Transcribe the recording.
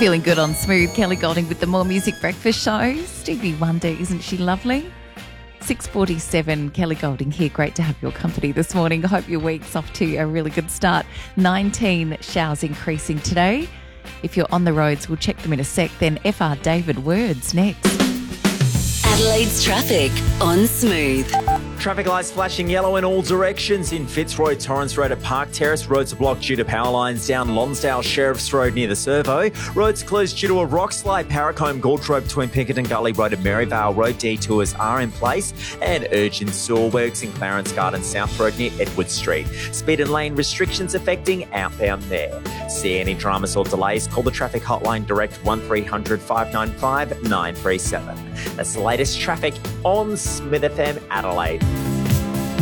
Feeling good on Smooth. Kelly Golding with the More Music Breakfast Show. Stevie Wonder, isn't she lovely? 6:47, Kelly Golding here. Great to have your company this morning. Hope your week's off to a really good start. 19 showers increasing today. If you're on the roads, we'll check them in a sec. Then FR David Words next. Adelaide's traffic on Smooth. Traffic lights flashing yellow in all directions in Fitzroy, Torrance Road at Park Terrace. Roads are blocked due to power lines down Lonsdale Sheriff's Road near the Servo. Roads closed due to a rock slide. Paracombe Gulch Road between Pinkerton Gully Road and Maryvale Road. Detours are in place. And urgent sewer works in Clarence Garden South Road near Edward Street. Speed and lane restrictions affecting outbound there. See any dramas or delays? Call the traffic hotline direct 1300 595 937. That's the latest traffic on Smith FM Adelaide.